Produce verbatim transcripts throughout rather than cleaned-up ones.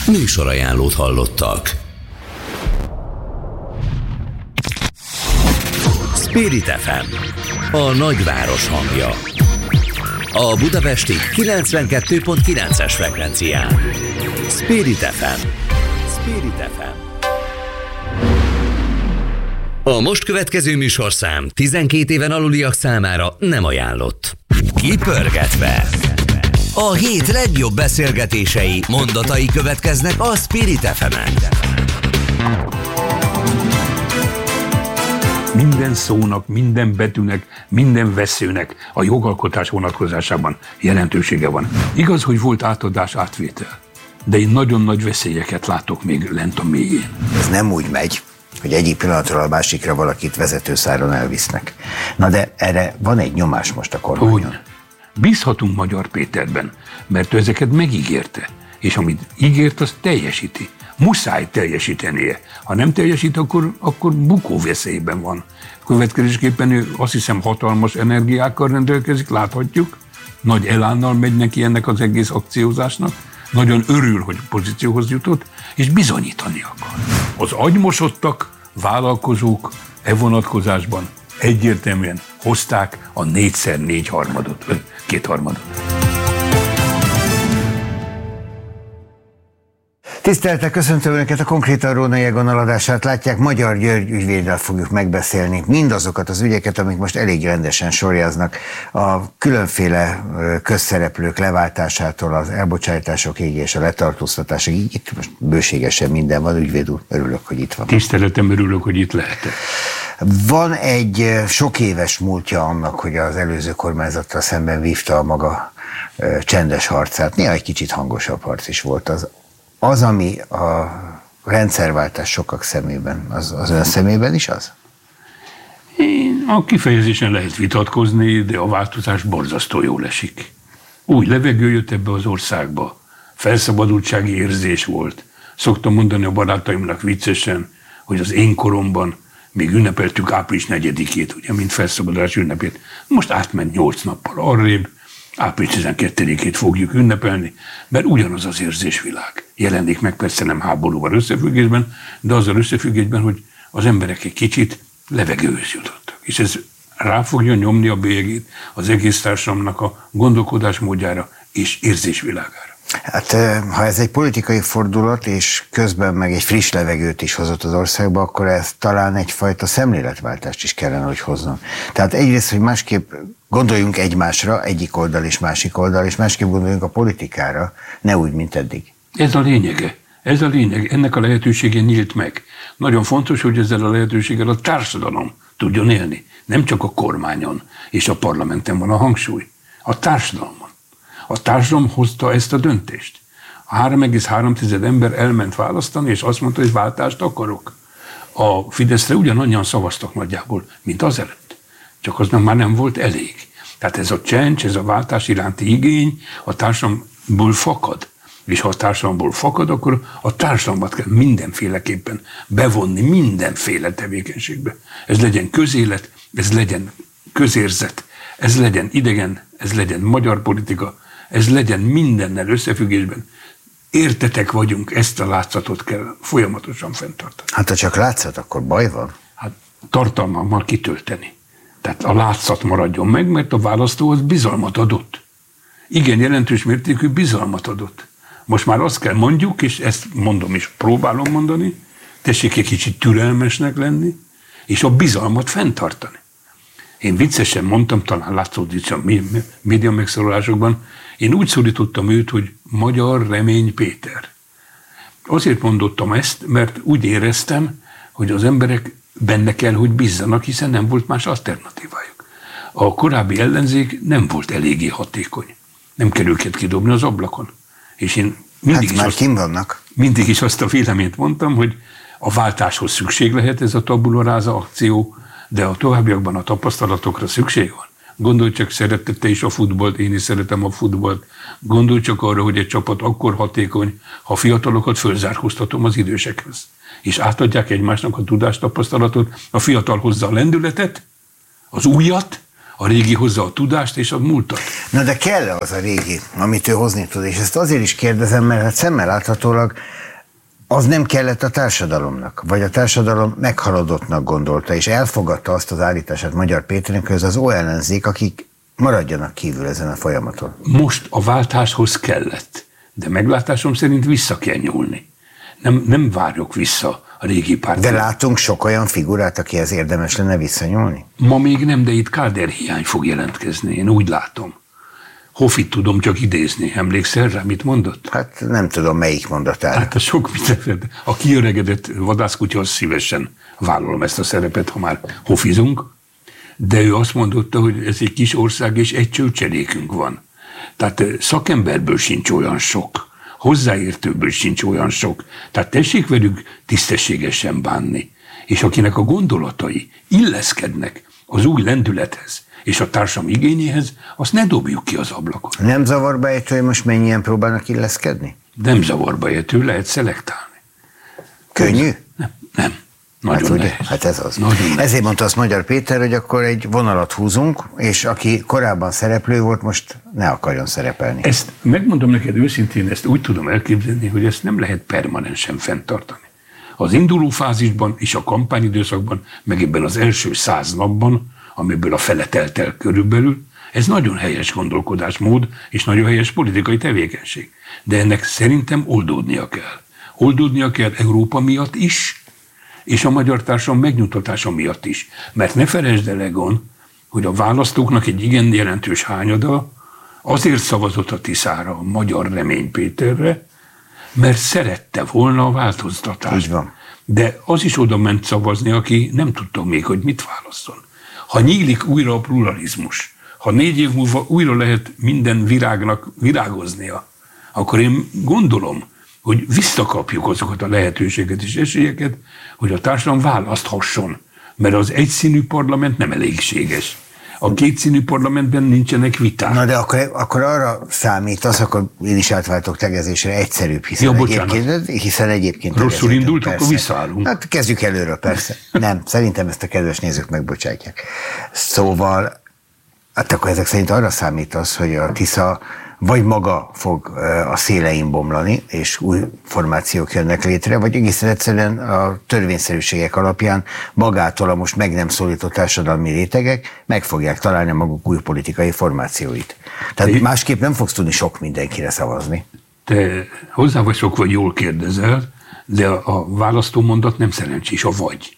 Műsorajánlót hallottak. Spirit ef em, a nagyváros hangja. A budapesti kilencvenkettő pont kilences frekvencián. Spirit ef em. Spirit ef em. A most következő műsorszám tizenkét éven aluliak számára nem ajánlott. Kipörgetve. A hét legjobb beszélgetései, mondatai következnek a Spirit ef emen. Minden szónak, minden betűnek, minden veszőnek a jogalkotás vonatkozásában jelentősége van. Igaz, hogy volt átadás, átvétel, de én nagyon nagy veszélyeket látok még lent a mélyén. Ez nem úgy megy, hogy egyik pillanatról a másikra valakit vezetőszáron elvisznek. Na de erre van egy nyomás most a kormányon. Úgy. Bízhatunk Magyar Péterben, mert ő ezeket megígérte, és amit ígért, azt teljesíti. Muszáj teljesítenie. Ha nem teljesít, akkor, akkor bukó veszélyben van. Következésképpen ő azt hiszem hatalmas energiákkal rendelkezik, láthatjuk, nagy elánnal megy neki ennek az egész akciózásnak, nagyon örül, hogy pozícióhoz jutott, és bizonyítani akar. Az agymosottak, vállalkozók e vonatkozásban egyértelműen hozták a négyszer négy harmadot, vagy kétharmadot. Tiszteltek, köszöntöm Önöket, a Konkrétan Rónai Egon aladását látják. Magyar György ügyvéddel fogjuk megbeszélni mindazokat az ügyeket, amik most elég rendesen sorjáznak. A különféle közszereplők leváltásától az elbocsátásokig és a letartóztatásig. Itt most bőségesen minden van, ügyvéd úr, örülök, hogy itt van. Tiszteletem, örülök, hogy itt lehetek. Van egy sok éves múltja annak, hogy az előző kormányzattal szemben vívta a maga csendes harcát. Néha egy kicsit hangosabb harc is volt az. Az, ami a rendszerváltás sokak szemében, az, az ön szemében is az? Én a kifejezésen lehet vitatkozni, de a változás borzasztó jól esik. Új levegő jött ebbe az országba. Felszabadultsági érzés volt. Szoktam mondani a barátaimnak viccesen, hogy az én koromban még ünnepeltük április negyedikét, ugye, mint felszabadulás ünnepét. Most átment nyolc nappal arrébb, április tizenkettedikét fogjuk ünnepelni, mert ugyanaz az érzésvilág jelenik meg, persze nem háborúval összefüggésben, de azzal összefüggésben, hogy az emberek egy kicsit levegőhöz jutottak. És ez rá fogja nyomni a bélyegét az egész társadalomnak a gondolkodásmódjára és érzésvilágára. Hát ha ez egy politikai fordulat, és közben meg egy friss levegőt is hozott az országba, akkor ez talán egyfajta szemléletváltást is kellene, hogy hozzon. Tehát egyrészt, hogy másképp gondoljunk egymásra, egyik oldal és másik oldal, és másképp gondoljunk a politikára, ne úgy, mint eddig. Ez a lényege. Ez a lényeg. Ennek a lehetősége nyílt meg. Nagyon fontos, hogy ezzel a lehetőséggel a társadalom tudjon élni. Nem csak a kormányon és a parlamenten van a hangsúly. A társadalomon. A társadalom hozta ezt a döntést. A három egész három ember elment választani, és azt mondta, hogy váltást akarok. A Fideszre ugyanannyian szavaztak nagyjából, mint azelőtt. Csak aznak már nem volt elég. Tehát ez a csencs, ez a váltás iránti igény a társadalomból fakad. És ha a társadalomból fakad, akkor a társadalmat kell mindenféleképpen bevonni mindenféle tevékenységbe. Ez legyen közélet, ez legyen közérzet, ez legyen idegen, ez legyen magyar politika, ez legyen mindennel összefüggésben. Értetek vagyunk, ezt a látszatot kell folyamatosan fenntartani. Hát ha csak látszat, akkor baj van? Hát tartalmammal kitölteni. Tehát a látszat maradjon meg, mert a választóhoz bizalmat adott. Igen, jelentős mértékű bizalmat adott. Most már azt kell mondjuk, és ezt mondom is, próbálom mondani, tessék egy kicsit türelmesnek lenni, és a bizalmat fenntartani. Én viccesen mondtam, talán látszódik a média megszólalásokban, én úgy szólítottam őt, hogy Magyar Remény Péter. Azért mondottam ezt, mert úgy éreztem, hogy az emberek benne kell, hogy bízzanak, hiszen nem volt más alternatívájuk. A korábbi ellenzék nem volt eléggé hatékony. Nem kell őket kidobni az ablakon. És én mindig, hát is, már azt, kim vannak. mindig is azt a véleményt mondtam, hogy a váltáshoz szükség lehet ez a tabula rasa akció, de a továbbiakban a tapasztalatokra szükség van. Gondolj csak, szeretette is a futballt, én is szeretem a futballt. Gondolj csak arra, hogy egy csapat akkor hatékony, ha a fiatalokat fölzárkóztatom az idősekhez. És átadják egymásnak a tudást, tapasztalatot, a fiatal hozza a lendületet, az újat, A régi hozza a tudást és a múltat. Na de kell az a régi, amit ő hozni tud? És ezt azért is kérdezem, mert hát szemmel láthatólag az nem kellett a társadalomnak, vagy a társadalom meghaladottnak gondolta, és elfogadta azt az állítását Magyar Péternek, hogy ez az olyan ellenzék, akik maradjanak kívül ezen a folyamaton. Most a váltáshoz kellett, de meglátásom szerint vissza kell nyúlni. Nem, nem várjuk vissza a régi pártot. De látunk sok olyan figurát, akihez érdemes lenne visszanyúlni? Ma még nem, de itt káderhiány fog jelentkezni, én úgy látom. Hofit tudom csak idézni. Emlékszel rá, mit mondott? Hát nem tudom, melyik mondatára. Hát a sok mit. A kiöregedett vadászkutya, az szívesen vállalom ezt a szerepet, ha már hofizunk, de ő azt mondotta, hogy ez egy kis ország, és egy csőcserékünk van. Tehát szakemberből sincs olyan sok, hozzáértőből sincs olyan sok. Tehát tessék velük tisztességesen bánni. És akinek a gondolatai illeszkednek az új lendülethez, és a társam igényéhez, azt ne dobjuk ki az ablakon. Nem zavarba ejtő, hogy most mennyien próbálnak illeszkedni? Nem zavarba ejtő, lehet szelektálni. Könnyű? Nem, nem. Nagyon hát, ugye, nehéz. hát ez az. Nagyon Ezért mondta azt Magyar Péter, hogy akkor egy vonalat húzunk, és aki korábban szereplő volt, most ne akarjon szerepelni. Ezt megmondom neked őszintén, ezt úgy tudom elképzelni, hogy ezt nem lehet permanensen fenntartani. Az induló fázisban és a kampányidőszakban, meg ebben az első száz napban, amiből a fele telt el körülbelül, ez nagyon helyes gondolkodásmód, és nagyon helyes politikai tevékenység. De ennek szerintem oldódnia kell. Oldódnia kell Európa miatt is, és a magyar társadalom megnyugtatása miatt is. Mert ne felejtsd el, Egon, hogy a választóknak egy igen jelentős hányada azért szavazott a Tiszára, a Magyar Remény Péterre, mert szerette volna a változtatást. Így van. De az is oda ment szavazni, aki nem tudta még, hogy mit válasszon. Ha nyílik újra a pluralizmus, ha négy év múlva újra lehet minden virágnak virágoznia, akkor én gondolom, hogy visszakapjuk azokat a lehetőséget és esélyeket, hogy a társadalom választhasson. Mert az egyszínű parlament nem elégséges. A kétszínű parlamentben nincsenek viták. Na de akkor, akkor arra számítasz, akkor én is átváltok tegezésre, egyszerűbb, hiszen, Ja, egyébként, hiszen egyébként... Rosszul indult, akkor visszaállunk. Hát kezdjük előről, persze. Nem, szerintem ezt a kedves nézők megbocsátják. Szóval, hát akkor ezek szerint arra számítasz, hogy a Tisza vagy maga fog a szélein bomlani, és új formációk jönnek létre, vagy egészen egyszerűen a törvényszerűségek alapján magától a most meg nem szólított társadalmi rétegek meg fogják találni maguk új politikai formációit. Tehát Te másképp nem fogsz tudni sok mindenkire szavazni. Te hozzá vagy sok, vagy jól kérdezel, de a választómondat nem szerencsés, a vagy.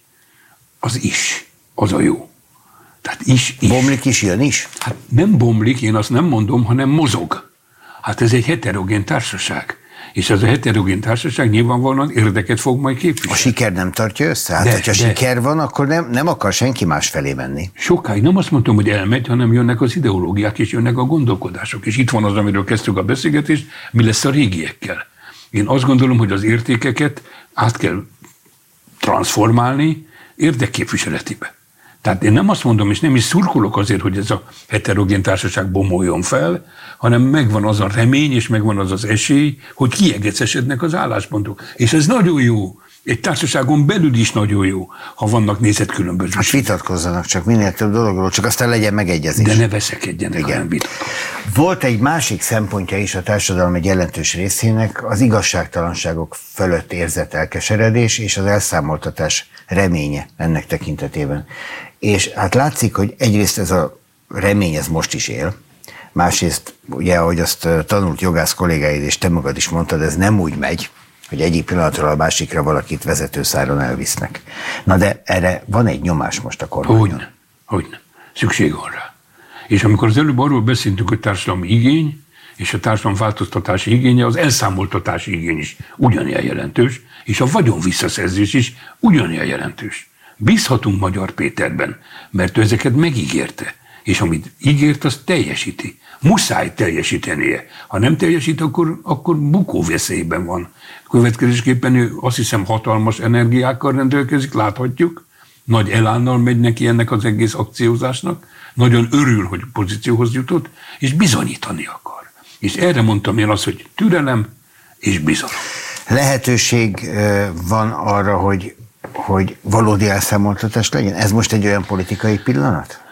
Az is, az a jó. Tehát is, is. Bomlik is, jön is? Hát nem bomlik, én azt nem mondom, hanem mozog. Hát ez egy heterogén társaság. És ez a heterogén társaság nyilvánvalóan érdeket fog majd képviselni. A siker nem tartja össze? Hát, de, hogyha de. siker van, akkor nem, nem akar senki más felé menni. Sokáig nem azt mondtam, hogy elmegy, hanem jönnek az ideológiák, és jönnek a gondolkodások. És itt van az, amiről kezdtük a beszélgetést, mi lesz a régiekkel. Én azt gondolom, hogy az értékeket át kell transformálni érdekképviseletibe. Tehát én nem azt mondom, és nem is szurkolok azért, hogy ez a heterogén társaság bomoljon fel, hanem megvan az a remény, és megvan az az esély, hogy kiegecesednek az álláspontok. És ez nagyon jó. Egy társaságon belül is nagyon jó, ha vannak nézetkülönbözőségek. Hát vitatkozzanak csak minél több dologról, csak aztán legyen megegyezés. De ne veszekedjenek, igen. hanem vitatkozzanak. Volt egy másik szempontja is a társadalom egy jelentős részének, az igazságtalanságok fölött érzett elkeseredés és az elszámoltatás reménye ennek tekintetében. És hát látszik, hogy egyrészt ez a remény ez most is él, másrészt ugye, ahogy azt tanult jogász kollégáid, és te magad is mondtad, ez nem úgy megy, hogy egyik pillanatról a másikra valakit vezetőszáron elvisznek. Na de erre van egy nyomás most a kormányon. Hogyne, hogyne. Szükség van rá. És amikor az előbb arról beszéltünk, hogy társadalmi igény, és a társadalom változtatási igénye, az elszámoltatási igény is ugyanilyen jelentős, és a vagyon visszaszerzés is ugyanilyen jelentős. Bízhatunk Magyar Péterben, mert ő ezeket megígérte, és amit ígért, azt teljesíti. Muszáj teljesítenie. Ha nem teljesít, akkor, akkor bukó veszélyben van. Következésképpen ő azt hiszem hatalmas energiákkal rendelkezik, láthatjuk, nagy elánnal megy neki ennek az egész akciózásnak, nagyon örül, hogy pozícióhoz jutott, és bizonyítani akar. És erre mondtam én azt, hogy türelem és bizalom. Lehetőség van arra, hogy, hogy valódi elszámoltatás legyen? Ez most egy olyan politikai pillanat?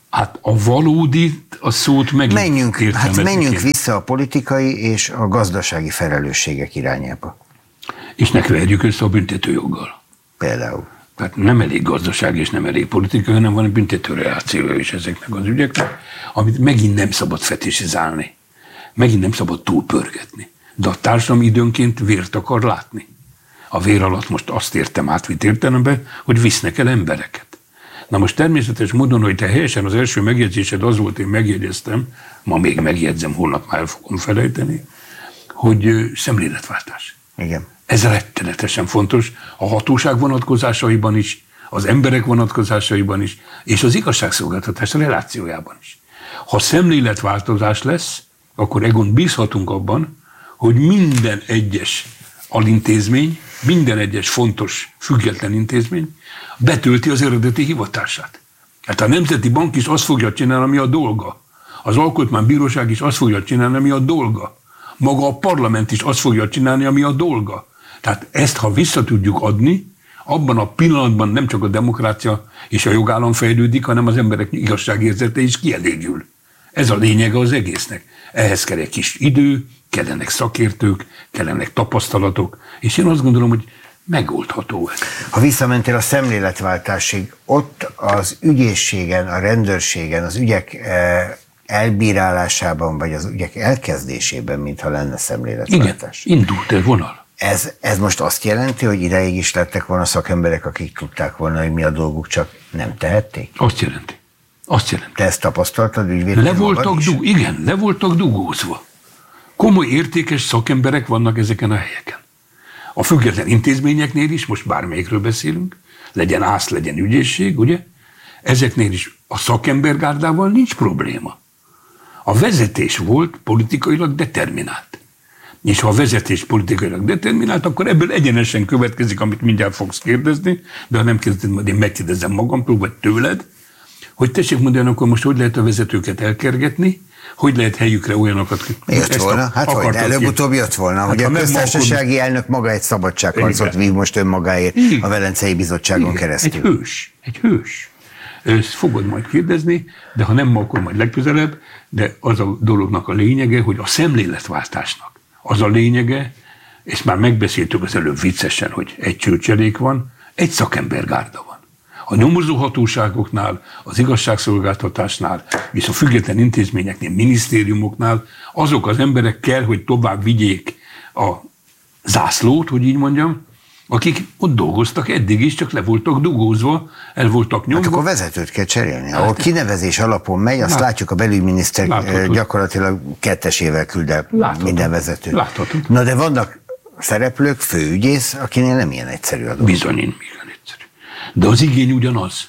Hát a valódi a szót megint menjünk, hát menjünk vissza a politikai és a gazdasági felelősségek irányába. És ne keverjük össze a büntetőjoggal. Például. Tehát nem elég gazdaság és nem elég politika, hanem van egy büntető reakciója is ezeknek az ügyeknek, amit megint nem szabad fetisizálni. Megint nem szabad túlpörgetni. De a társadalom időnként vért akar látni. A vér alatt most azt értem átvitt értelemben, hogy visznek el embereket. Na most természetes módon, hogy te helyesen az első megjegyzésed az volt, én megjegyeztem, ma még megjegyzem, holnap már el fogom felejteni, hogy szemléletváltás. Igen. Ez rettenetesen fontos a hatóság vonatkozásaiban is, az emberek vonatkozásaiban is, és az igazságszolgáltatás relációjában is. Ha szemléletváltozás lesz, akkor Egon bízhatunk abban, hogy minden egyes alintézmény, minden egyes fontos, független intézmény betölti az eredeti hivatását. Hát a Nemzeti Bank is azt fogja csinálni, ami a dolga. Az Alkotmánybíróság is azt fogja csinálni, ami a dolga. Maga a parlament is azt fogja csinálni, ami a dolga. Tehát ezt, ha vissza tudjuk adni, abban a pillanatban nem csak a demokrácia és a jogállam fejlődik, hanem az emberek igazságérzete is kielégül. Ez a lényege az egésznek. Ehhez kell egy kis idő, kellenek szakértők, kellenek tapasztalatok, és én azt gondolom, hogy megoldható ez. Ha visszamentél a szemléletváltásig, ott az ügyészségen, a rendőrségen, az ügyek elbírálásában, vagy az ügyek elkezdésében, mintha lenne szemléletváltás. Igen, indult egy vonal. Ez, ez most azt jelenti, hogy ideig is lettek volna szakemberek, akik tudták volna, hogy mi a dolguk, csak nem tehették? Azt jelenti. Azt jelenti. Te ezt tapasztaltad ügyvédként? Le voltak dug, igen, le voltak dugózva. Komoly, értékes szakemberek vannak ezeken a helyeken. A független intézményeknél is, most bármelyikről beszélünk, legyen ász, legyen ügyészség, ugye? Ezeknél is a szakembergárdával nincs probléma. A vezetés volt politikailag determinált. És ha a vezetés politikailag determinált, akkor ebből egyenesen következik, amit mindjárt fogsz kérdezni, de ha nem kérdezed, majd én megkérdezem magamtól, vagy tőled, hogy tessék mondani, akkor most hogy lehet a vezetőket elkergetni, hogy lehet helyükre olyanokat... Jött volna, hát hogy, de előbb-utóbb jött volna, hát, hogy a köztársasági akkor... elnök maga egy szabadságharcot vív most önmagáért igen. a Velencei Bizottságon igen. keresztül. Egy hős, egy hős. Ezt fogod majd kérdezni, de ha nem ma, akkor majd legközelebb, de az a dolognak a lényege, hogy a szemléletváltásnak az a lényege, ezt már megbeszéltük az előbb viccesen, hogy egy csőcselék van, egy szakembergárda van. A nyomozóhatóságoknál, az igazságszolgáltatásnál, és a független intézményeknél, minisztériumoknál azok az emberek kell, hogy tovább vigyék a zászlót, hogy így mondjam, akik ott dolgoztak eddig is, csak le voltak dugózva, el voltak nyomva. Hát akkor vezetőt kell cserélni. Ahol kinevezés alapon megy, azt Lát, látjuk, a belügyminiszter láthatod. Gyakorlatilag kettesével küld el láthatod. minden vezetőt. Láthatod. Na de vannak szereplők, főügyész, akinél nem ilyen egyszerű a dolog. Bizony, igen egyszerű. De az igény ugyanaz.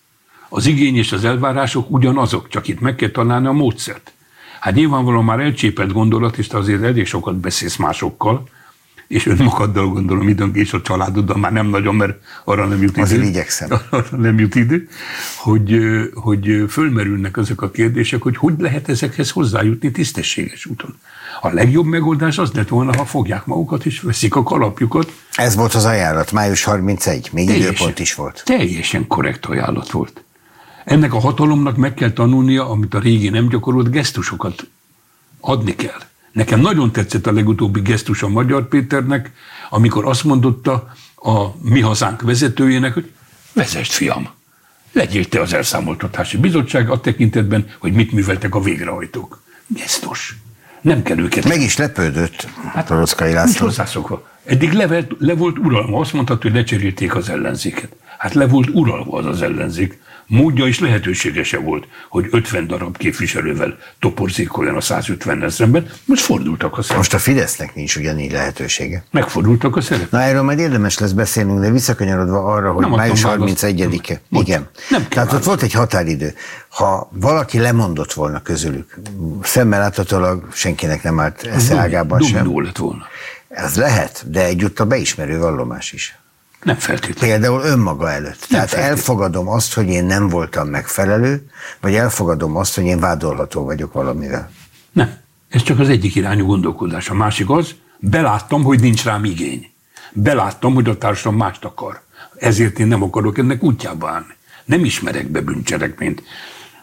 Az igény és az elvárások ugyanazok, csak itt meg kell találni a módszert. Hát nyilvánvalóan már elcsépelt gondolat, és te azért elég sokat beszélsz másokkal, és önmagaddal gondolom időnként, és a családoddal már nem nagyon, mert arra nem jut idő. Azért igyekszem. Arra nem jut idő, hogy, hogy fölmerülnek ezek a kérdések, hogy hogy lehet ezekhez hozzájutni tisztességes úton. A legjobb megoldás az lett volna, ha fogják magukat és veszik a kalapjukat. Ez volt az ajánlat, május harmincegy, még teljesen, időpont is volt. Teljesen korrekt ajánlat volt. Ennek a hatalomnak meg kell tanulnia, amit a régi nem gyakorolt, gesztusokat adni kell. Nekem nagyon tetszett a legutóbbi gesztus a Magyar Péternek, amikor azt mondotta a Mi Hazánk vezetőjének, hogy vezest, fiam, legyél te az elszámoltatási bizottság a tekintetben, hogy mit műveltek a végrehajtók. Gesztus. Nem kell őket. Meg is lepődött hát, Toroczkai László. Hozzászokva. Eddig le, le volt uralma, azt mondta, hogy lecserélték az ellenzéket. Hát le volt uralva az az ellenzék. Módja és lehetősége se volt, hogy ötven darab képviselővel toporzékoljon a százötvennel szemben, most fordultak a szerep. Most a Fidesznek nincs ugyanígy lehetősége. Megfordultak a szerep. Na erről majd érdemes lesz beszélnünk, de visszakanyarodva arra, hogy május harmincegyedike. Igen. Nem Tehát ott volt egy határidő. Ha valaki lemondott volna közülük, szemmel láthatólag senkinek nem állt esze ágában sem. Dominó lett volna. Ez lehet, de egyúttal beismerő vallomás is. Nem feltétlenül. Például önmaga előtt. Nem Tehát feltétlenül. Elfogadom azt, hogy én nem voltam megfelelő, vagy elfogadom azt, hogy én vádolható vagyok valamivel. Nem. Ez csak az egyik irányú gondolkodás. A másik az, beláttam, hogy nincs rám igény. Beláttam, hogy a társadalom mást akar. Ezért én nem akarok ennek útjába állni. Nem ismerek be bűncselekményt.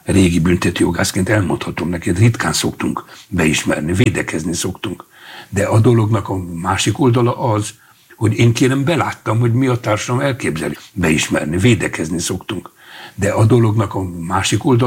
régi büntetőjogászként elmondhatom neked, ritkán szoktunk beismerni, védekezni szoktunk. De a dolognak a másik oldala az, hogy én kérem beláttam, hogy mi a társadalom elképzelés. Beismerni, védekezni szoktunk. De a dolognak a másik oldala